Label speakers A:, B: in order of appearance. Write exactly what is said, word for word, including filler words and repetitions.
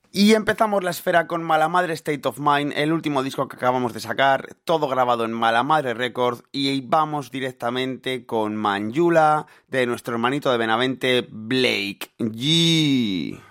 A: Y empezamos la esfera con Malamadre State of Mind, el último disco que acabamos de sacar, todo grabado en Malamadre Records, y vamos directamente con Manjula, de nuestro hermanito de Benavente, Blake G.